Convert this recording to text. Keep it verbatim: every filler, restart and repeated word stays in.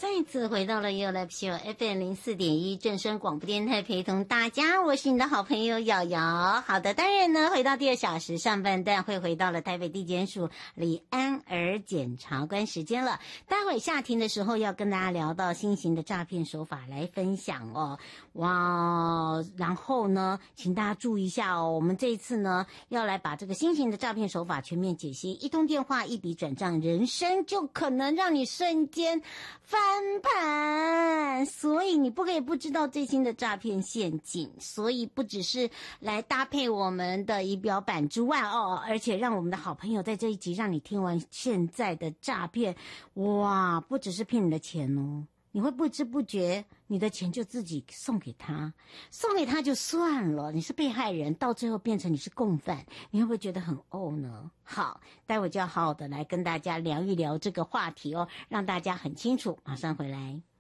再次回到了 You Live Show F M 零四点一正声广播电台，陪同大家，我是你的好朋友瑶瑶。好的，当然呢，回到第二小时上半段会回到了台北地检署李安儿检察官时间了。待会下庭的时候要跟大家聊到新型的诈骗手法来分享哦。哇，然后呢，请大家注意一下哦，我们这一次呢要来把这个新型的诈骗手法全面解析，一通电话一笔转账，人生就可能让你瞬间翻盘，所以你不可以不知道最新的诈骗陷阱。所以不只是来搭配我们的仪表板之外哦，而且让我们的好朋友在这一集让你听完现在的诈骗，哇，不只是骗你的钱哦，你会不知不觉你的钱就自己送给他，送给他就算了，你是被害人，到最后变成你是共犯，你会不会觉得很怄呢？好，待会就要好好的来跟大家聊一聊这个话题哦，让大家很清楚。马上回来。